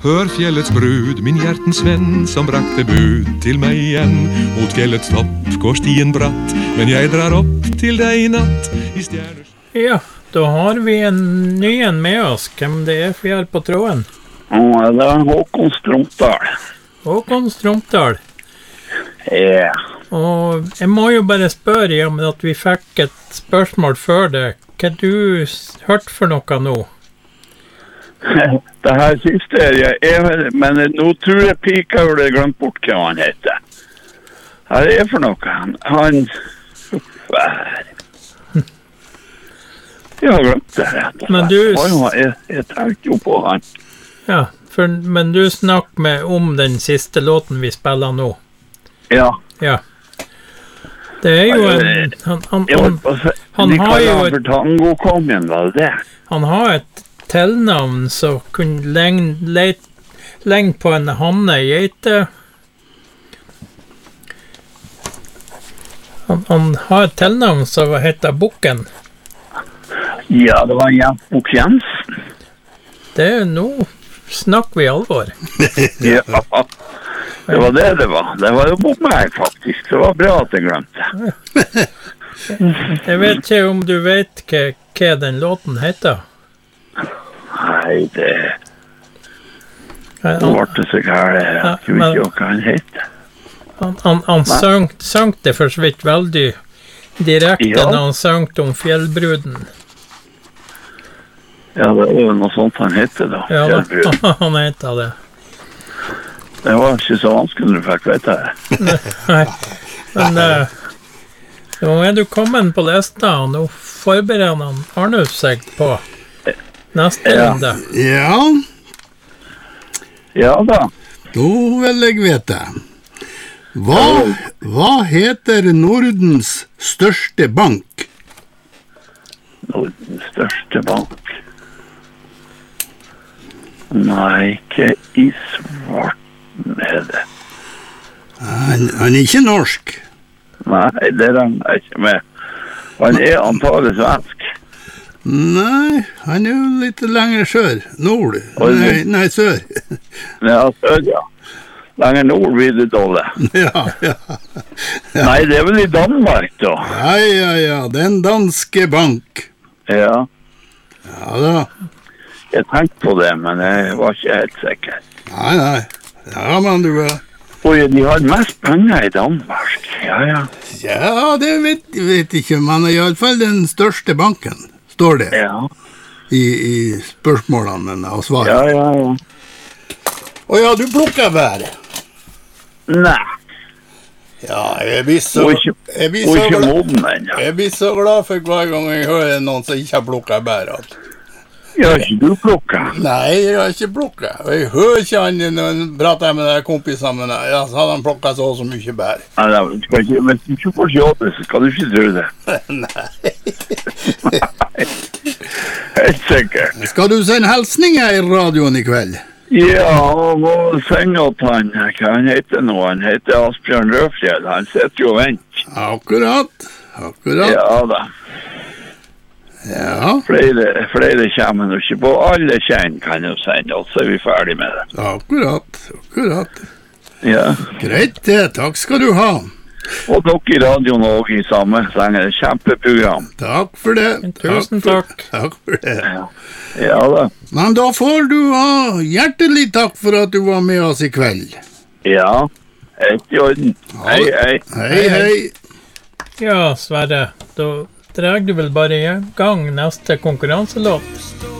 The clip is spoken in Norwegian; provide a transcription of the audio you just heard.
Hør fjellets brud, min hjertens venn, som brakte bud til meg igjen. Mot fjellets topp går stien bratt, men jeg drar opp til deg i natt i stjerners... Ja, da har vi en ny en med oss. Hvem det er vi har på tråden? Det er Håkon Stromdal. Håkon Stromdal. Ja. Og jeg må jo bare spørre, ja, men at vi fikk et spørsmål før det. Hva du hørt for noe nå? Det her siste men nå tror jeg Pika har glemt bort hva han heter. Hva er det for noe? Jeg har glemt det rett. Men du... Jeg tenkte jo på han. Ja, men du snakker om den siste låten vi spiller nå. Ja. Ja. Det er jo en... Han har jo et... Tangokongen, var det? Han har et tilnavn som kunne lenge på en hanne geite. Han har et tilnavn som heter Bukken. Ja, det var Jens Bukk Jensen. Det er nå snakker vi alvor. Ja, det var det det var. Det var jo på meg faktisk. Det var bra at jeg glemte. Jeg vet ikke om du vet hva den låten heter. Nei, det var det så gærlig. Jeg vet ikke hva han heter. Han sang det for så vidt veldig direkte når han sang om fjellbruden. Ja, det var jo noe sånt han heter da. Ja, han heter det. Det var ikke så vanskelig du fikk vite det. Nei, men nå er du kommet på lista, og nå forbereder han Arnulf seg på neste runde. Ja. Ja da. Da vil jeg vite. Hva heter Nordens største bank? Nordens største bank? Nei, ikke i Svarten er det. Han er ikke norsk. Nei, det er han ikke med. Han er antagelig svensk. Nei, han er jo litt lenger sør. Nord. Nei, sør. Ja, sør, ja. Lenger nord blir det dårlig. Ja. Nei, det er vel i Danmark da. Ja, den danske bank. Ja. Ja da. Jeg tenkte på det, men jeg var ikke helt sikker. Nei. Ja, men du... Oi, de har mest penger i Danmark. Ja. Ja, det vet ikke, men i alle fall den største banken, står det. Ja. I spørsmålene og svaret. Ja. Åja, du plukker bær. Nei. Ja, jeg blir så glad for hver gang jeg hører noen som ikke har plukket bær. Ja, ikke du plukket? Nei, jeg har ikke plukket. Jeg hører ikke han når jeg prater med de kompisene mine. Ja, så hadde han plukket så mye bær. Nei, hvis du ikke får kjøpe, så skal du ikke tro det. Nei. Helt sikkert. Skal du sende hilsninger i radioen i kveld? Ja, og må sende at han, hva han heter nå? Han heter Asbjørn Rødfjell. Han sitter jo og venter. Akkurat. Ja da. Ja. Flere kommer nå ikke på. Alle kjenner kan jo sende, og så er vi ferdig med det. Akkurat. Ja. Greit det, takk skal du ha. Og dere i radioen også i samme senge. Kjempeprogram. Takk for det. Tusen takk. Takk for det. Ja da. Men da får du ha hjertelig takk for at du var med oss i kveld. Ja, helt i orden. Hei. Hei. Ja, Sverre, da drar du vel bare i gang neste konkurranselåt.